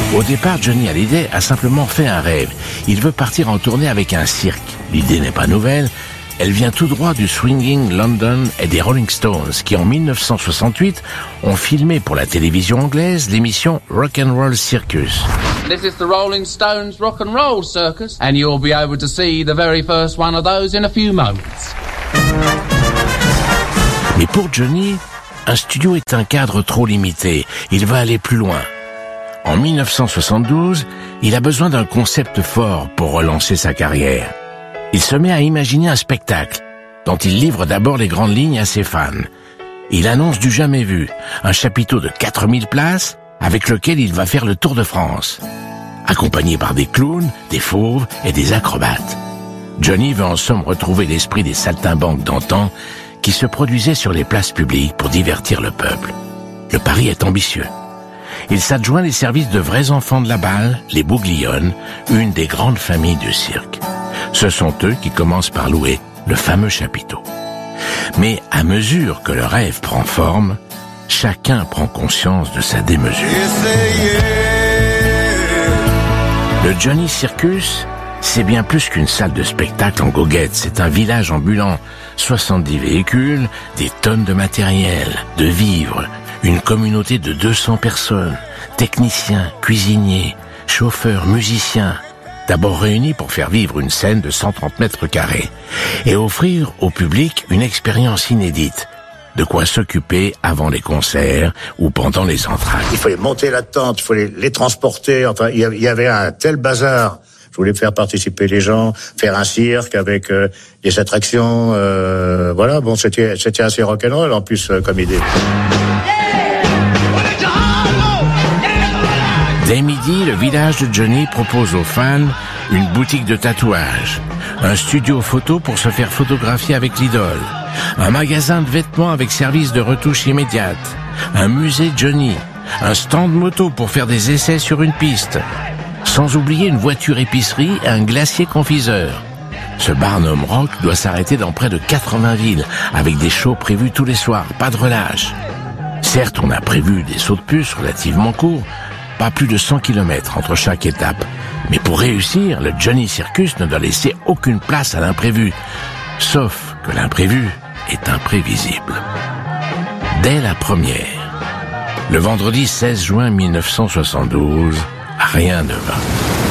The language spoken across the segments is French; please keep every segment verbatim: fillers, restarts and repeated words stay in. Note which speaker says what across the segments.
Speaker 1: Au départ, Johnny Hallyday a simplement fait un rêve. Il veut partir en tournée avec un cirque. L'idée n'est pas nouvelle. Elle vient tout droit du swinging London et des Rolling Stones, qui en mille neuf cent soixante-huit ont filmé pour la télévision anglaise l'émission Rock and Roll Circus.
Speaker 2: This is the Rolling Stones Rock and Roll Circus, and you'll be able to see the very first one of those in a few moments.
Speaker 1: Mais pour Johnny, un studio est un cadre trop limité. Il va aller plus loin. En mille neuf cent soixante-douze, il a besoin d'un concept fort pour relancer sa carrière. Il se met à imaginer un spectacle, dont il livre d'abord les grandes lignes à ses fans. Il annonce du jamais vu, un chapiteau de quatre mille places, avec lequel il va faire le tour de France, accompagné par des clowns, des fauves et des acrobates. Johnny veut en somme retrouver l'esprit des saltimbanques d'antan qui se produisaient sur les places publiques pour divertir le peuple. Le pari est ambitieux. Il s'adjoint les services de vrais enfants de la balle, les Bouglione, une des grandes familles du cirque. Ce sont eux qui commencent par louer le fameux chapiteau. Mais à mesure que le rêve prend forme, chacun prend conscience de sa démesure. Le Johnny Circus, c'est bien plus qu'une salle de spectacle en goguette. C'est un village ambulant, soixante-dix véhicules, des tonnes de matériel, de vivres, une communauté de deux cents personnes, techniciens, cuisiniers, chauffeurs, musiciens, d'abord réunis pour faire vivre une scène de cent trente mètres carrés et offrir au public une expérience inédite. De quoi s'occuper avant les concerts ou pendant les entractes.
Speaker 3: Il fallait monter la tente, il fallait les transporter, enfin il y avait un tel bazar. Je voulais faire participer les gens, faire un cirque avec euh, des attractions, euh, voilà, bon c'était c'était assez rock'n'roll en plus euh, comme idée.
Speaker 1: Dès midi, le village de Johnny propose aux fans une boutique de tatouage, un studio photo pour se faire photographier avec l'idole, un magasin de vêtements avec service de retouche immédiate, un musée Johnny, un stand moto pour faire des essais sur une piste, sans oublier une voiture épicerie et un glacier confiseur. Ce Barnum Rock doit s'arrêter dans près de quatre-vingts villes, avec des shows prévus tous les soirs, pas de relâche. Certes, on a prévu des sauts de puce relativement courts, pas plus de cent kilomètres entre chaque étape. Mais pour réussir, le Johnny Circus ne doit laisser aucune place à l'imprévu. Sauf que l'imprévu est imprévisible. Dès la première, le vendredi seize juin mille neuf cent soixante-douze, rien ne va.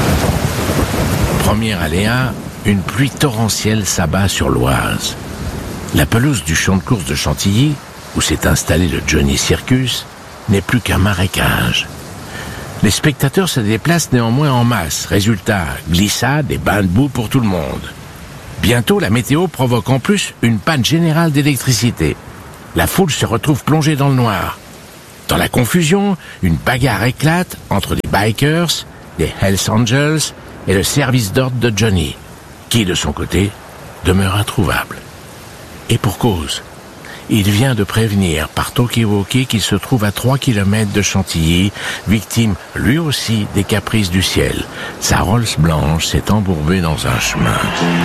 Speaker 1: Premier aléa, une pluie torrentielle s'abat sur l'Oise. La pelouse du champ de course de Chantilly, où s'est installé le Johnny Circus, n'est plus qu'un marécage. Les spectateurs se déplacent néanmoins en masse. Résultat, glissade et bains de boue pour tout le monde. Bientôt, la météo provoque en plus une panne générale d'électricité. La foule se retrouve plongée dans le noir. Dans la confusion, une bagarre éclate entre les bikers, les Hells Angels et le service d'ordre de Johnny, qui, de son côté, demeure introuvable. Et pour cause. Il vient de prévenir par talkie-walkie qu'il se trouve à trois kilomètres de Chantilly, victime lui aussi des caprices du ciel. Sa Rolls blanche s'est embourbée dans un chemin.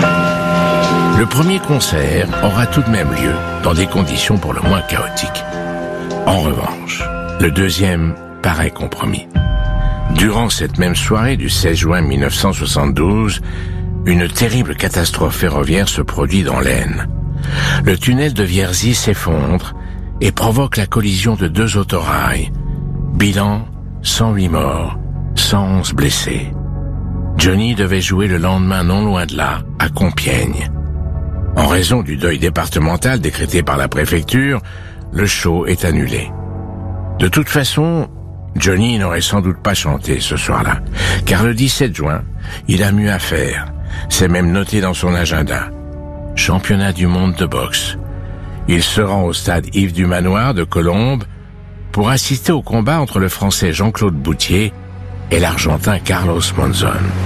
Speaker 1: Le premier concert aura tout de même lieu dans des conditions pour le moins chaotiques. En revanche, le deuxième paraît compromis. Durant cette même soirée du seize juin mille neuf cent soixante-douze, une terrible catastrophe ferroviaire se produit dans l'Aisne. Le tunnel de Vierzy s'effondre et provoque la collision de deux autorails. Bilan, cent huit morts, cent onze blessés. Johnny devait jouer le lendemain non loin de là, à Compiègne. En raison du deuil départemental décrété par la préfecture, le show est annulé. De toute façon, Johnny n'aurait sans doute pas chanté ce soir-là, car le dix-sept juin, il a mieux à faire. C'est même noté dans son agenda. Championnat du monde de boxe. Il se rend au stade Yves du Manoir de Colombes pour assister au combat entre le Français Jean-Claude Boutier et l'Argentin Carlos Monzon.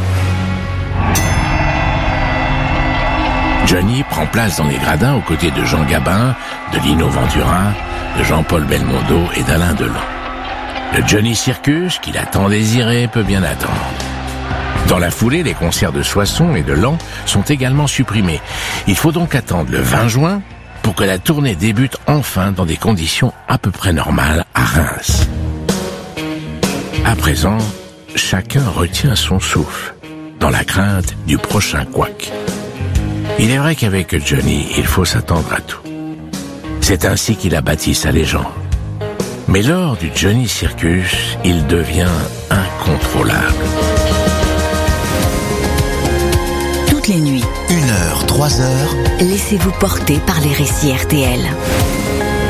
Speaker 1: Johnny prend place dans les gradins aux côtés de Jean Gabin, de Lino Ventura, de Jean-Paul Belmondo et d'Alain Delon. Le Johnny Circus, qu'il a tant désiré, peut bien attendre. Dans la foulée, les concerts de Soissons et de Laon sont également supprimés. Il faut donc attendre le vingt juin pour que la tournée débute enfin dans des conditions à peu près normales à Reims. À présent, chacun retient son souffle, dans la crainte du prochain couac. Il est vrai qu'avec Johnny, il faut s'attendre à tout. C'est ainsi qu'il a bâti sa légende. Mais lors du Johnny Circus, il devient incontrôlable.
Speaker 4: Toutes les nuits,
Speaker 5: Une heure, trois heures.
Speaker 4: laissez-vous porter par les récits R T L.